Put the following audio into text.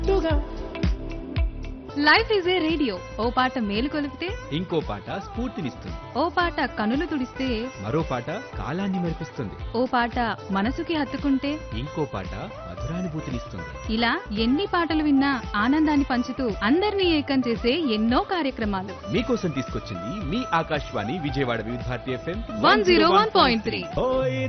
Life is a radio, ఓ పాట మేలు కొలిపితే ఇంకో పాట స్ఫూర్తినిస్తుంది. ఓ పాట కనులు తుడిస్తే మరో పాట కాలాన్ని మెరిపిస్తుంది. ఓ పాట మనసుకి హత్తుకుంటే ఇంకో పాట మధురానుభూతినిస్తుంది. ఇలా ఎన్ని పాటలు విన్నా ఆనందాన్ని పంచుతూ అందరినీ ఏకం చేసే ఎన్నో కార్యక్రమాలు మీకోసం తీసుకొచ్చింది మీ ఆకాశవాణి విజయవాడ వివిధ భారతి FM 101.3.